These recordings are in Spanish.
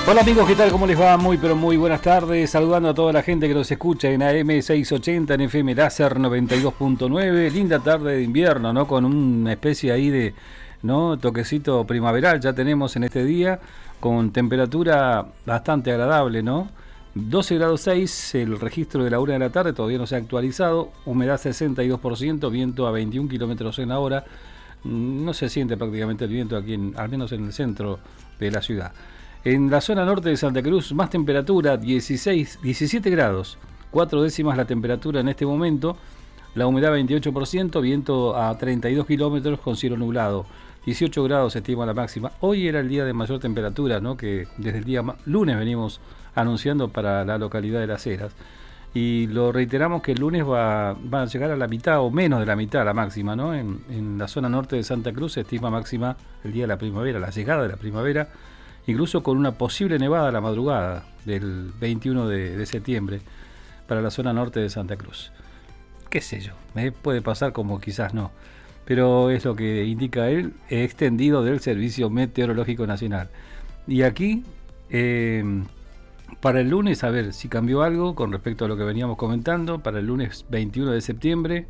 Hola amigos, ¿qué tal? ¿Cómo les va? Muy pero muy buenas tardes. Saludando a toda la gente que nos escucha en AM680, en FM Láser 92.9. Linda tarde de invierno, ¿no? Con una especie ahí de, ¿no? Toquecito primaveral ya tenemos en este día, con temperatura bastante agradable, ¿no? 12 grados 6, el registro de la 1 de la tarde todavía no se ha actualizado. Humedad 62%, viento a 21 kilómetros en la hora. No se siente prácticamente el viento aquí, al menos en el centro de la ciudad. En la zona norte de Santa Cruz, más temperatura, 17 grados, 4 décimas la temperatura en este momento, la humedad 28%, viento a 32 kilómetros con cielo nublado, 18 grados se estima la máxima. Hoy era el día de mayor temperatura, ¿no? Que desde el día lunes venimos anunciando para la localidad de Las Heras. Y lo reiteramos que el lunes va a llegar a la mitad o menos de la mitad la máxima, ¿no? En la zona norte de Santa Cruz se estima máxima el día de la primavera, la llegada de la primavera, incluso con una posible nevada a la madrugada del 21 de septiembre para la zona norte de Santa Cruz. Qué sé yo, puede pasar como quizás no, pero es lo que indica el extendido del Servicio Meteorológico Nacional. Y aquí, para el lunes, a ver si cambió algo con respecto a lo que veníamos comentando, para el lunes 21 de septiembre,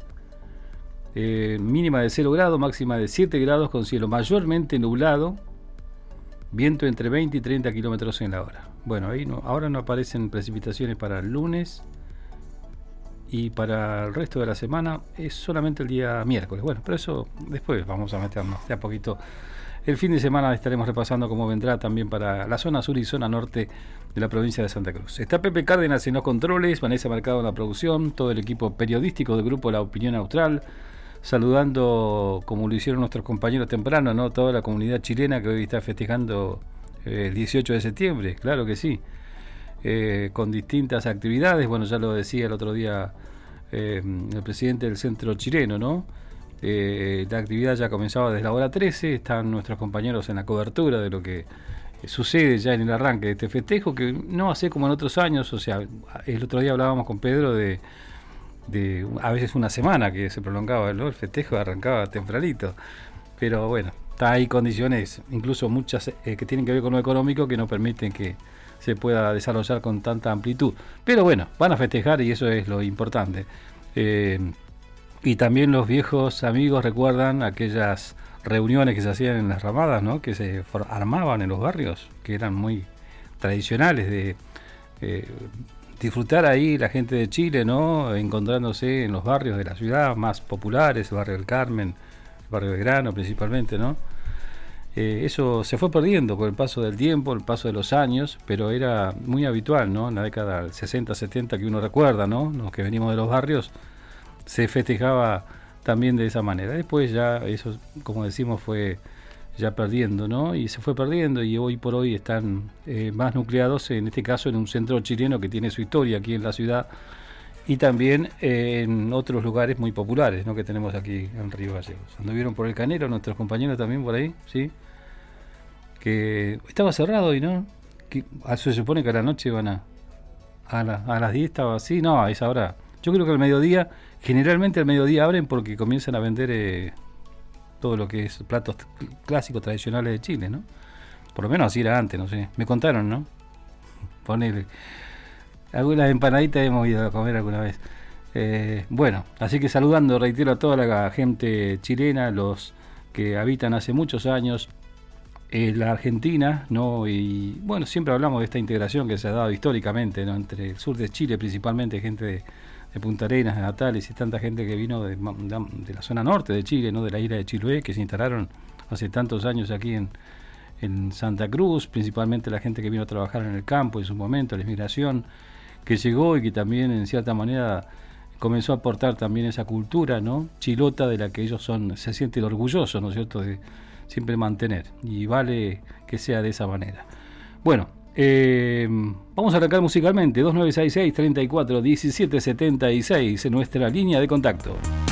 mínima de 0 grados, máxima de 7 grados con cielo mayormente nublado, viento entre 20 y 30 kilómetros en la hora. Bueno, ahí no, ahora no aparecen precipitaciones para el lunes y para el resto de la semana es solamente el día miércoles. Bueno, pero eso después vamos a meternos de a poquito. El fin de semana estaremos repasando cómo vendrá también para la zona sur y zona norte de la provincia de Santa Cruz. Está Pepe Cárdenas en los controles, Vanessa Mercado en la producción, todo el equipo periodístico del grupo La Opinión Austral, saludando como lo hicieron nuestros compañeros temprano, ¿no? Toda la comunidad chilena que hoy está festejando el 18 de septiembre, claro que sí, con distintas actividades. Bueno, ya lo decía el otro día el presidente del centro chileno, ¿no? La actividad ya comenzaba desde la hora 13, están nuestros compañeros en la cobertura de lo que sucede ya en el arranque de este festejo, que no hace como en otros años. O sea, el otro día hablábamos con Pedro de a veces una semana que se prolongaba, ¿no? El festejo arrancaba tempranito, pero bueno, hay condiciones, incluso muchas que tienen que ver con lo económico, que no permiten que se pueda desarrollar con tanta amplitud, pero bueno, van a festejar y eso es lo importante. Y también los viejos amigos recuerdan aquellas reuniones que se hacían en las ramadas, ¿no? Que se armaban en los barrios, que eran muy tradicionales de disfrutar ahí la gente de Chile, ¿no? Encontrándose en los barrios de la ciudad más populares, el barrio del Carmen, el barrio de Grano principalmente, ¿no? Eso se fue perdiendo con el paso del tiempo, el paso de los años, pero era muy habitual, ¿no? En la década del 60, 70 que uno recuerda, ¿no? Los que venimos de los barrios, se festejaba también de esa manera. Después ya eso, como decimos, fue ya perdiendo, ¿no? Y se fue perdiendo y hoy por hoy están más nucleados, en este caso en un centro chileno que tiene su historia aquí en la ciudad y también en otros lugares muy populares, ¿no? Que tenemos aquí en Río Gallegos. Anduvieron por el Canero nuestros compañeros también por ahí, ¿sí? Que estaba cerrado hoy, ¿no? Que se supone que a la noche van a las 10 estaba así, no, a esa hora. Yo creo que al mediodía, generalmente al mediodía abren porque comienzan a vender todo lo que es platos clásicos tradicionales de Chile, ¿no? Por lo menos así era antes, no sé. Me contaron, ¿no? Ponele. Algunas empanaditas hemos ido a comer alguna vez. Bueno, así que saludando, reitero, a toda la gente chilena, los que habitan hace muchos años la Argentina, ¿no? Y bueno, siempre hablamos de esta integración que se ha dado históricamente, ¿no? Entre el sur de Chile, principalmente gente de Punta Arenas, de Natales y tanta gente que vino de la zona norte de Chile, ¿no? De la isla de Chiloé, que se instalaron hace tantos años aquí en Santa Cruz, principalmente la gente que vino a trabajar en el campo en su momento, la inmigración que llegó y que también en cierta manera comenzó a aportar también esa cultura, ¿no? Chilota, de la que ellos se sienten orgullosos, ¿no es cierto?, de siempre mantener, y vale que sea de esa manera. Bueno, vamos a arrancar musicalmente. 2966-34-1776 en nuestra línea de contacto.